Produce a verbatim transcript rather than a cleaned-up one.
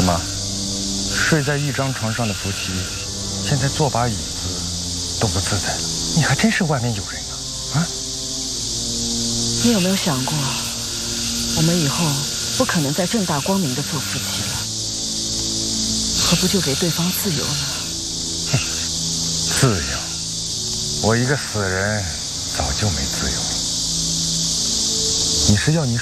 么？睡在一张床上的夫妻，现在坐把椅子都不自在了。你还真是外面有人呢，啊？ 你有没有想过，我们以后不可能再正大光明的做夫妻了？何不就给对方自由呢？ 哼，自由？我一个死人早就没自由了。你是要你